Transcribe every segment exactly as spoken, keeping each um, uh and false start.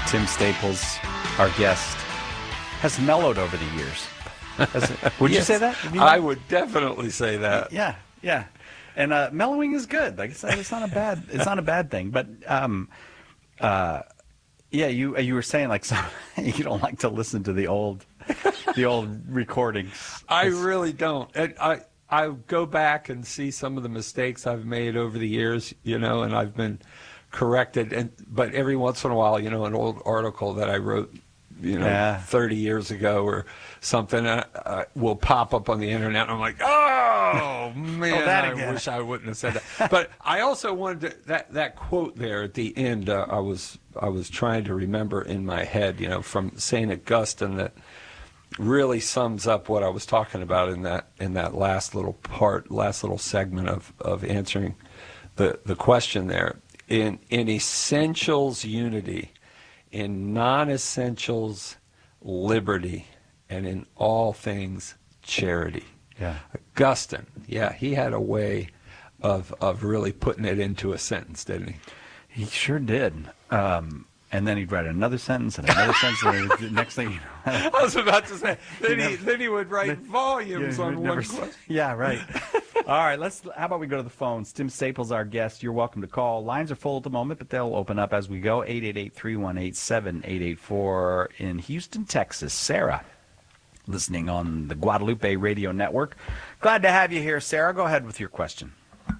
Tim Staples, our guest, has mellowed over the years. Has, would yes, you say that? You I would definitely say that. Yeah, yeah. And uh, mellowing is good. Like it's, it's not a bad. It's not a bad thing. But um, uh, yeah, you you were saying like some, you don't like to listen to the old, the old recordings. I really don't. And I I go back and see some of the mistakes I've made over the years, you know, and I've been corrected. And but every once in a while, you know, an old article that I wrote, you know, Yeah. thirty years ago or something uh, uh, will pop up on the internet. And I'm like, oh man, that I again. wish I wouldn't have said that. But I also wanted to, that that quote there at the end. Uh, I was I was trying to remember in my head, you know, from Saint Augustine that really sums up what I was talking about in that in that last little part, last little segment of of answering the the question there. In in essentials, unity. In non-essentials, liberty, and in all things, charity. Yeah. Augustine, yeah, he had a way of of really putting it into a sentence, didn't he? He sure did. Um, and then he'd write another sentence and another sentence, and the next thing you know. I was about to say, then, You he, never- then he would write volumes Yeah, on we'd one never question. s- Yeah, right. All right, let's. How about we go to the phones? Tim Staples, our guest. You're welcome to call. Lines are full at the moment, but they'll open up as we go. eight eight eight, three one eight, seven eight eight four in Houston, Texas. Sarah, listening on the Guadalupe Radio Network. Glad to have you here, Sarah. Go ahead with your question.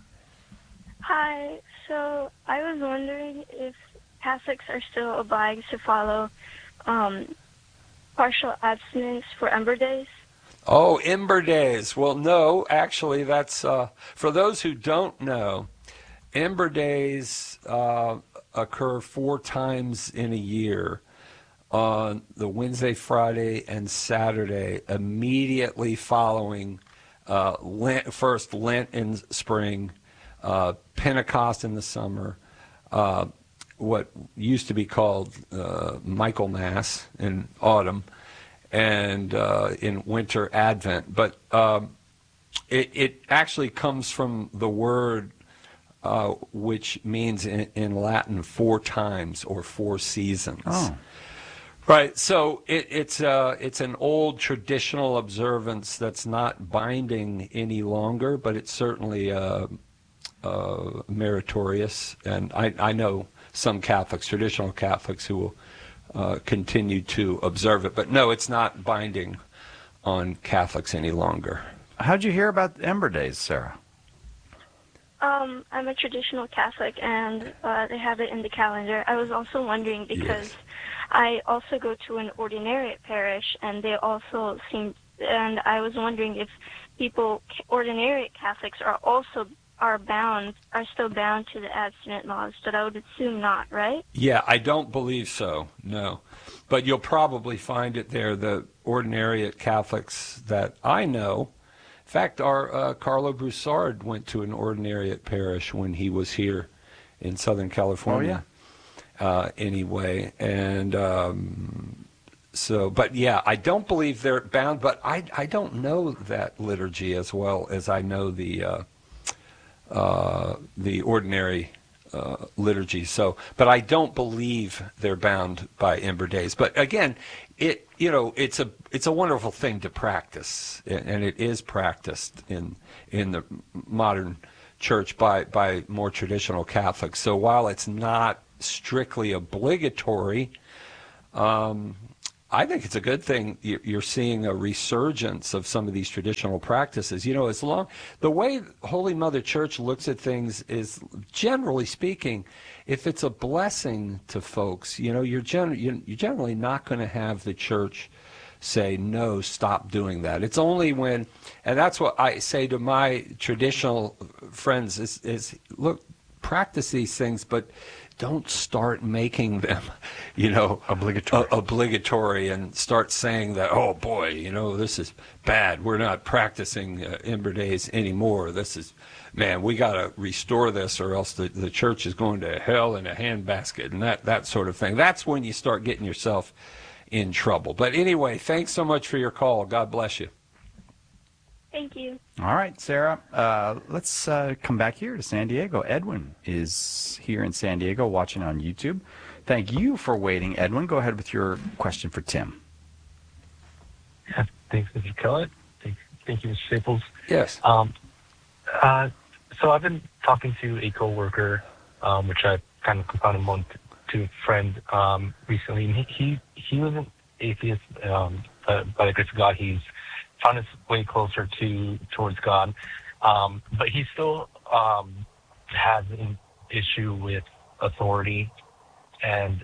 Hi. So I was wondering if Catholics are still obliged to follow um, partial abstinence for Ember Days. Oh, Ember Days. Well, no, actually, that's uh, for those who don't know. Ember Days uh, occur four times in a year on the Wednesday, Friday, and Saturday, immediately following uh, Lent, first Lent in spring, uh, Pentecost in the summer, uh, what used to be called uh, Michaelmas in autumn, and uh, in winter Advent. But um, it, it actually comes from the word uh, which means in, in Latin four times or four seasons. Oh. Right, so it, it's uh, it's an old traditional observance that's not binding any longer, but it's certainly uh, uh, meritorious. And I, I know some Catholics, traditional Catholics, who will uh, continue to observe it. But no, it's not binding on Catholics any longer. How'd you hear about Ember Days, Sarah? Um, I'm a traditional Catholic, and uh, they have it in the calendar. I was also wondering because Yes. I also go to an ordinariate parish, and they also seem, and I was wondering if people, ordinariate Catholics, are also are bound, are still bound to the abstinent laws, but I would assume not, right? Yeah, I don't believe so, no. But you'll probably find it there, the ordinariate Catholics that I know. In fact, our uh, Carlo Broussard went to an ordinariate parish when he was here in Southern California. Oh, yeah. Uh, anyway, and um, so, but yeah, I don't believe they're bound, but I, I don't know that liturgy as well as I know the uh, uh, the ordinary uh, liturgy. So, but I don't believe they're bound by Ember Days. But again, it you know it's a it's a wonderful thing to practice, and it is practiced in in the modern church by by more traditional Catholics. So while it's not strictly obligatory, um, I think it's a good thing you're seeing a resurgence of some of these traditional practices. You know, as long the way Holy Mother Church looks at things is, generally speaking, if it's a blessing to folks, you know, you're gen- you're generally not going to have the church say, no, stop doing that. It's only when, and that's what I say to my traditional friends is, is look, practice these things, but don't start making them, you know, obligatory. Uh, obligatory, and start saying that, oh boy, you know, this is bad. We're not practicing uh, Ember Days anymore. This is, man, we got to restore this, or else the, the church is going to hell in a handbasket, and that that sort of thing. That's when you start getting yourself in trouble. But anyway, thanks so much for your call. God bless you. Thank you. All right, Sarah. Uh, let's uh, come back here to San Diego. Edwin is here in San Diego watching on YouTube. Thank you for waiting, Edwin. Go ahead with your question for Tim. Yeah, thanks, Mister Kellett. Thank, thank you, Mister Staples. Yes. Um, uh, so I've been talking to a coworker, um, which I kind of confounded one to a friend um, recently, and he, he he was an atheist, um, but by the grace of God, he's found his way closer to towards God, um, but he still um, has an issue with authority and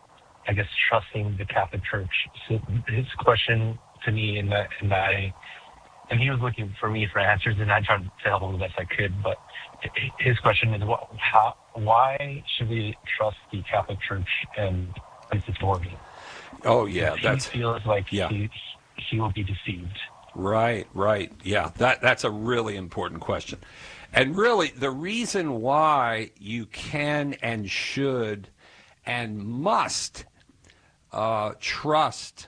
I guess trusting the Catholic Church. So his question to me, and that, and I, and he was looking for me for answers, and I tried to help him the best I could. But his question is, what, how, why should we trust the Catholic Church and its authority? Oh yeah, he that's feels like yeah. he he will be deceived. Right, right. Yeah, that that's a really important question. And really, the reason why you can and should and must uh, trust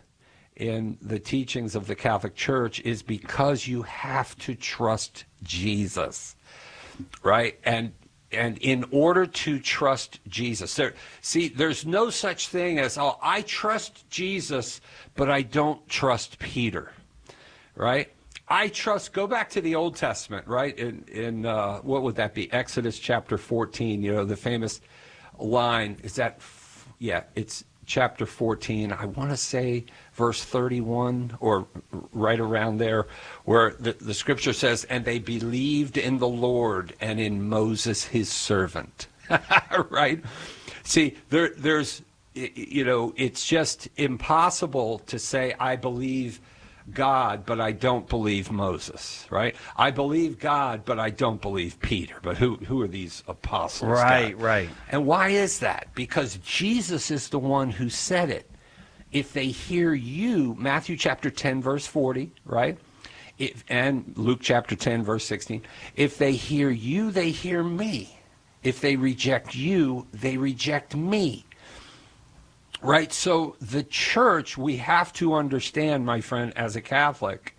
in the teachings of the Catholic Church is because you have to trust Jesus, right? And and in order to trust Jesus, there, see, there's no such thing as, oh, I trust Jesus, but I don't trust Peter. Right? I trust, go back to the Old Testament, right? In, in uh, what would that be? Exodus chapter fourteen, you know, the famous line, is that, yeah, it's chapter fourteen, I want to say verse thirty-one, or right around there, where the, the scripture says, and they believed in the Lord and in Moses his servant. Right? See, there, there's, you know, it's just impossible to say, I believe God, but I don't believe Moses, right? I believe God, but I don't believe Peter. But who who are these apostles? Right, God? right. And why is that? Because Jesus is the one who said it. If they hear you, Matthew chapter ten, verse forty, right? If, and Luke chapter ten, verse sixteen, if they hear you, they hear me. If they reject you, they reject me. Right, so the church, we have to understand, my friend, as a Catholic,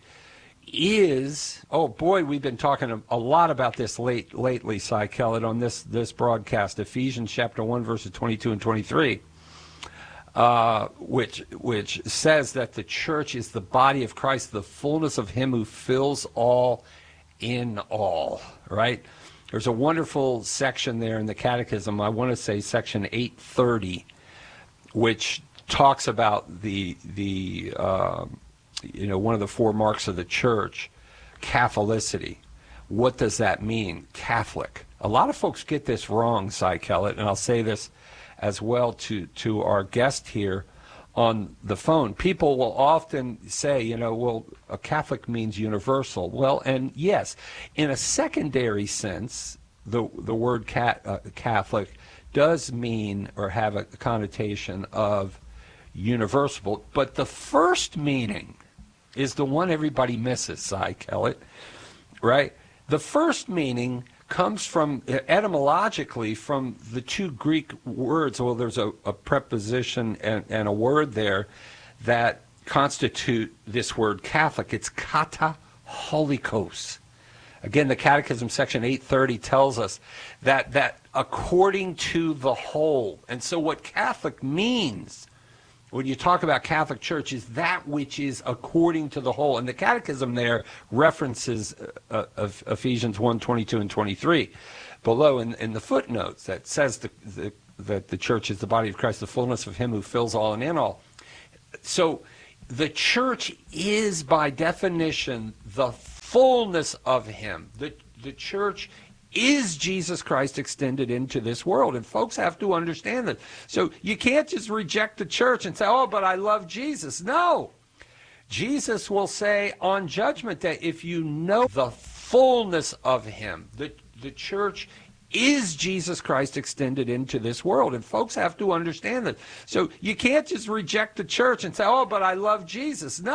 is, oh boy, we've been talking a, a lot about this late, lately, Cy Kellett, on this, this broadcast, Ephesians chapter one, verses twenty-two and twenty-three, uh, which, which says that the church is the body of Christ, the fullness of him who fills all in all, right? There's a wonderful section there in the Catechism, I want to say section eight thirty, which talks about the the uh, you know, one of the four marks of the church, Catholicity. What does that mean, Catholic? A lot of folks get this wrong, Cy Kellett, and I'll say this as well to to our guest here on the phone. People will often say, you know, well, a Catholic means universal. Well, and yes, in a secondary sense, the the word cat, uh, Catholic does mean or have a connotation of universal, but the first meaning is the one everybody misses, Cy Kellett, right? The first meaning comes from, etymologically, from the two Greek words. Well, there's a, a preposition and, and a word there that constitute this word Catholic. It's kata holikos. Again, the Catechism, section eight thirty, tells us that, that according to the whole. And so what Catholic means, when you talk about Catholic Church, is that which is according to the whole. And the Catechism there references uh, of Ephesians one, twenty-two and twenty-three below in, in the footnotes that says the, the, that the church is the body of Christ, the fullness of him who fills all and in all. So the church is, by definition, the fullness of him. The, the church is Jesus Christ extended into this world. And folks have to understand that. So you can't just reject the church and say, oh, but I love Jesus. No. Jesus will say on Judgment Day, if you know the fullness of him, the, the church is Jesus Christ extended into this world. And folks have to understand that. So you can't just reject the church and say, oh, but I love Jesus. No.